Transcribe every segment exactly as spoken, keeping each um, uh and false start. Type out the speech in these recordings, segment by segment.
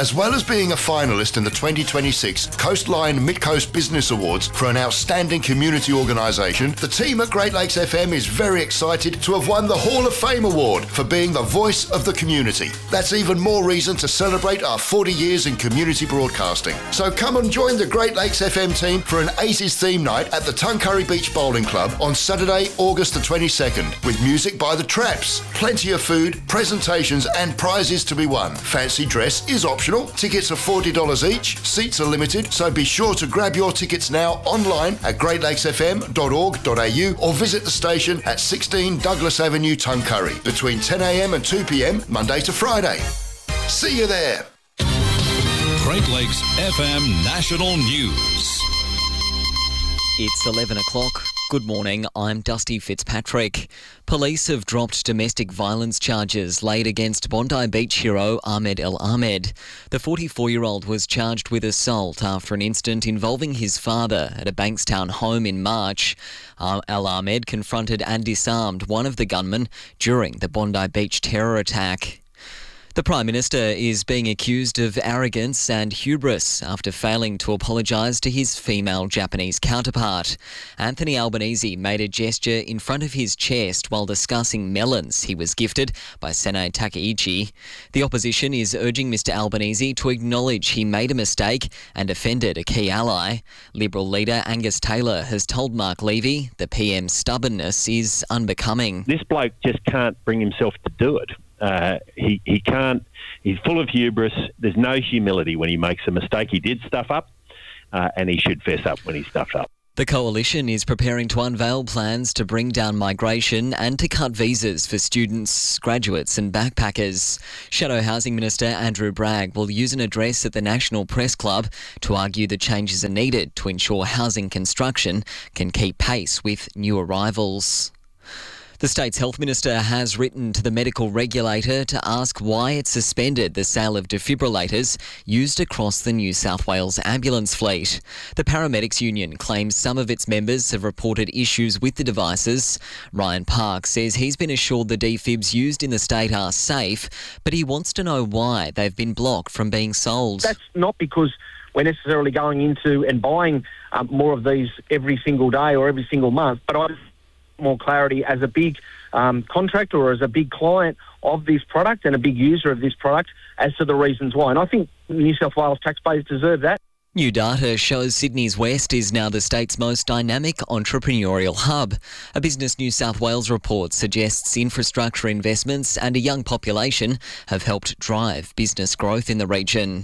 As well as being a finalist in the twenty twenty-six Coastline Mid-Coast Business Awards for an outstanding community organisation, the team at Great Lakes F M is very excited to have won the Hall of Fame Award for being the voice of the community. That's even more reason to celebrate our forty years in community broadcasting. So come and join the Great Lakes F M team for an eighties theme night at the Tuncurry Beach Bowling Club on Saturday, August the twenty-second, with music by the Traps, plenty of food, presentations and prizes to be won. Fancy dress is optional. Tickets are forty dollars each. Seats are limited, so be sure to grab your tickets now online at great lakes f m dot org dot a u or visit the station at sixteen Douglas Avenue, Tuncurry, between ten a m and two p m, Monday to Friday. See you there. Great Lakes F M National News. It's eleven o'clock. Good morning, I'm Dusty Fitzpatrick. Police have dropped domestic violence charges laid against Bondi Beach hero Ahmed El Ahmed. The forty-four-year-old was charged with assault after an incident involving his father at a Bankstown home in March. El Ahmed confronted and disarmed one of the gunmen during the Bondi Beach terror attack. The Prime Minister is being accused of arrogance and hubris after failing to apologise to his female Japanese counterpart. Anthony Albanese made a gesture in front of his chest while discussing melons he was gifted by Sanae Takaichi. The opposition is urging Mr Albanese to acknowledge he made a mistake and offended a key ally. Liberal leader Angus Taylor has told Mark Levy the P M's stubbornness is unbecoming. This bloke just can't bring himself to do it. Uh, he, he can't, he's full of hubris. There's no humility when he makes a mistake. He did stuff up, uh, and he should fess up when he stuffed up. The Coalition is preparing to unveil plans to bring down migration and to cut visas for students, graduates and backpackers. Shadow Housing Minister Andrew Bragg will use an address at the National Press Club to argue the changes are needed to ensure housing construction can keep pace with new arrivals. The state's health minister has written to the medical regulator to ask why it suspended the sale of defibrillators used across the New South Wales ambulance fleet. The Paramedics Union claims some of its members have reported issues with the devices. Ryan Park says he's been assured the defibs used in the state are safe, but he wants to know why they've been blocked from being sold. That's not because we're necessarily going into and buying um, more of these every single day or every single month, but I more clarity as a big um, contractor or as a big client of this product and a big user of this product as to the reasons why. And I think New South Wales taxpayers deserve that. New data shows Sydney's West is now the state's most dynamic entrepreneurial hub. A Business New South Wales report suggests infrastructure investments and a young population have helped drive business growth in the region.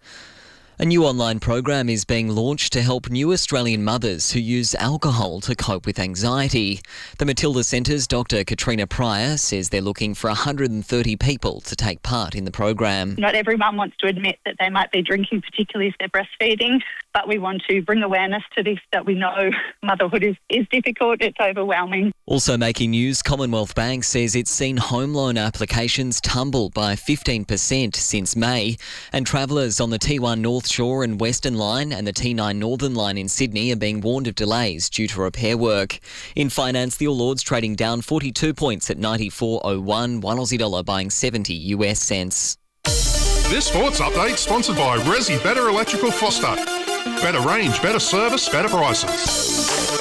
A new online program is being launched to help new Australian mothers who use alcohol to cope with anxiety. The Matilda Centre's Doctor Katrina Pryor says they're looking for one hundred thirty people to take part in the program. Not every mum wants to admit that they might be drinking, particularly if they're breastfeeding, but we want to bring awareness to this, that we know motherhood is, is difficult, it's overwhelming. Also making news, Commonwealth Bank says it's seen home loan applications tumble by fifteen percent since May, and travellers on the T one North Shore and Western Line and the T nine Northern Line in Sydney are being warned of delays due to repair work. In finance, the All Ords trading down forty-two points at ninety-four oh one, one Aussie dollar buying seventy U S cents. This sports update sponsored by Resi Better Electrical Foster. Better range, better service, better prices.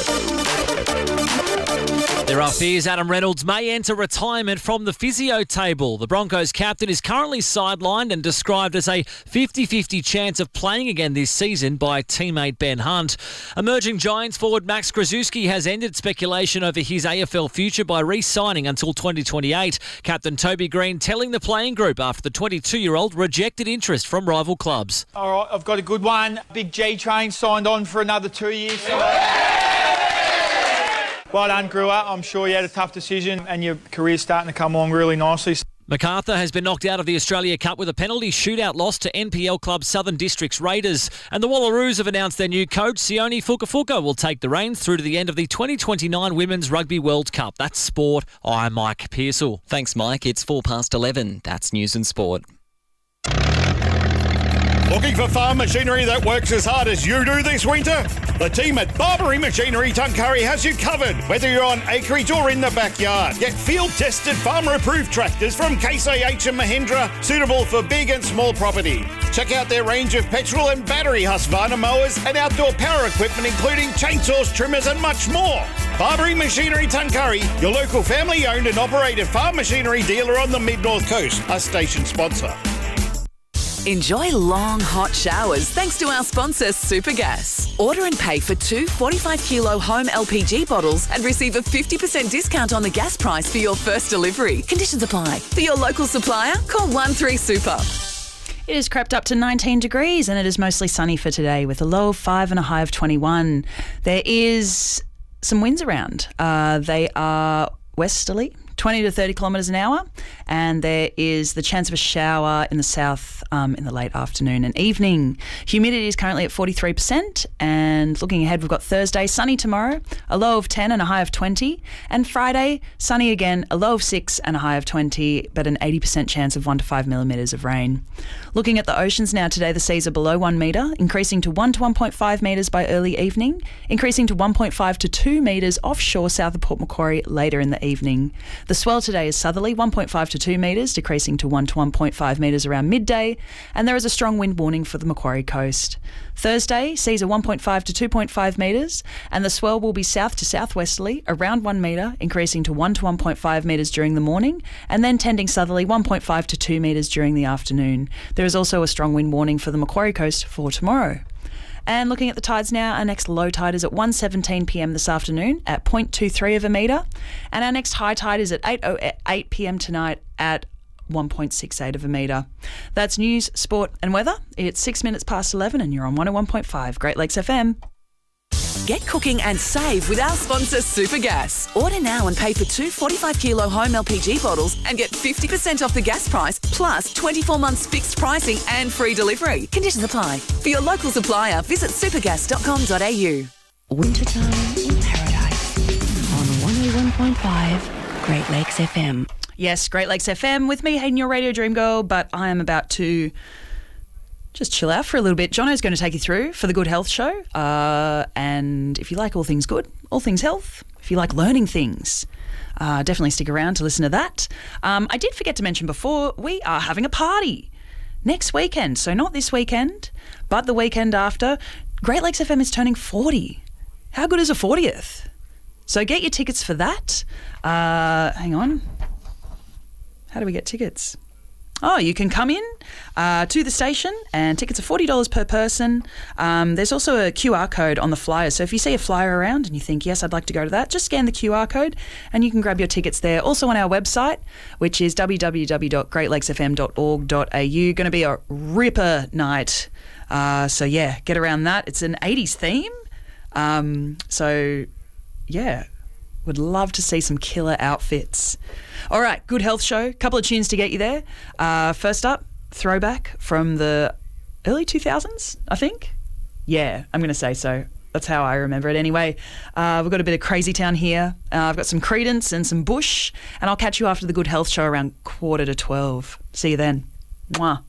There are fears Adam Reynolds may enter retirement from the physio table. The Broncos captain is currently sidelined and described as a fifty-fifty chance of playing again this season by teammate Ben Hunt. Emerging Giants forward Max Krzyzewski has ended speculation over his A F L future by re-signing until twenty twenty-eight. Captain Toby Green telling the playing group after the twenty-two-year-old rejected interest from rival clubs. All right, I've got a good one. Big G Train signed on for another two years. Well done, Brewer. I'm sure you had a tough decision and your career's starting to come along really nicely. MacArthur has been knocked out of the Australia Cup with a penalty shootout loss to N P L club Southern Districts Raiders. And the Wallaroos have announced their new coach, Sione Fukafuka, will take the reins through to the end of the twenty twenty-nine Women's Rugby World Cup. That's sport. I'm Mike Pearsall. Thanks, Mike. It's four past eleven. That's News and Sport. Looking for farm machinery that works as hard as you do this winter? The team at Barbary Machinery Tuncurry has you covered, whether you're on acreage or in the backyard. Get field-tested, farmer-approved tractors from Case I H and Mahindra, suitable for big and small property. Check out their range of petrol and battery Husqvarna mowers and outdoor power equipment, including chainsaws, trimmers and much more. Barbary Machinery Tuncurry, your local family-owned and operated farm machinery dealer on the Mid-North Coast, a station sponsor. Enjoy long, hot showers thanks to our sponsor, Supergas. Order and pay for two forty-five kilo home L P G bottles and receive a fifty percent discount on the gas price for your first delivery. Conditions apply. For your local supplier, call one three super. It has crept up to nineteen degrees and it is mostly sunny for today with a low of five and a high of twenty-one. There is some winds around. Uh, they are westerly, twenty to thirty kilometres an hour, and there is the chance of a shower in the south um, in the late afternoon and evening. Humidity is currently at forty-three percent, and looking ahead, we've got Thursday, sunny tomorrow, a low of ten and a high of twenty, and Friday, sunny again, a low of six and a high of twenty, but an eighty percent chance of one to five millimetres of rain. Looking at the oceans now today, the seas are below one metre, increasing to one to one point five metres by early evening, increasing to one point five to two metres offshore south of Port Macquarie later in the evening. The swell today is southerly, one point five to two metres, decreasing to one to one point five metres around midday, and there is a strong wind warning for the Macquarie coast. Thursday, seas are one point five to two point five metres, and the swell will be south to southwesterly, around one metre, increasing to one to one point five metres during the morning, and then tending southerly, one point five to two metres during the afternoon. There is also a strong wind warning for the Macquarie coast for tomorrow. And looking at the tides now, our next low tide is at one seventeen p m this afternoon at zero point two three of a metre. And our next high tide is at eight oh eight p m tonight at one point six eight of a metre. That's news, sport and weather. It's six minutes past eleven and you're on one oh one point five Great Lakes F M. Get cooking and save with our sponsor, Supergas. Order now and pay for two forty-five kilo home L P G bottles and get fifty percent off the gas price, plus twenty-four months fixed pricing and free delivery. Conditions apply. For your local supplier, visit supergas dot com dot a u. Wintertime in Paradise on one oh one point five Great Lakes F M. Yes, Great Lakes F M with me, Hayden, your radio dream girl, but I am about to just chill out for a little bit. Jono's going to take you through for the Good Health Show. Uh, and if you like all things good, all things health, if you like learning things, uh, definitely stick around to listen to that. Um, I did forget to mention before, we are having a party next weekend. So not this weekend, but the weekend after. Great Lakes F M is turning forty. How good is a fortieth? So get your tickets for that. Uh, hang on. How do we get tickets? Oh, you can come in uh, to the station and tickets are forty dollars per person. Um, there's also a Q R code on the flyer. So if you see a flyer around and you think, yes, I'd like to go to that, just scan the Q R code and you can grab your tickets there. Also on our website, which is w w w dot great lakes f m dot org dot a u. Going to be a ripper night. Uh, so yeah, get around that. It's an eighties theme. Um, so yeah, would love to see some killer outfits. All right, Good Health Show. Couple of tunes to get you there. Uh, first up, Throwback from the early two thousands, I think. Yeah, I'm going to say so. That's how I remember it anyway. Uh, we've got a bit of Crazy Town here. Uh, I've got some Creedence and some Bush, and I'll catch you after the Good Health Show around quarter to twelve. See you then. Mwah.